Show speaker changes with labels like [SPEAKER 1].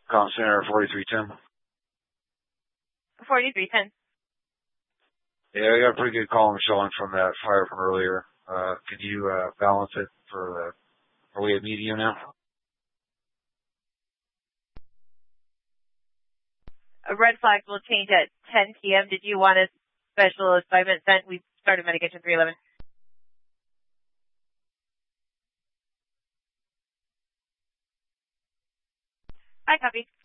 [SPEAKER 1] Comm Center 4310.
[SPEAKER 2] 4310.
[SPEAKER 1] Yeah, I got a pretty good column showing from that fire from earlier. Can you balance it for are we at medium now?
[SPEAKER 2] Red flags will change at 10 p.m. Did you want a special assignment sent? We started medication 311. I copy.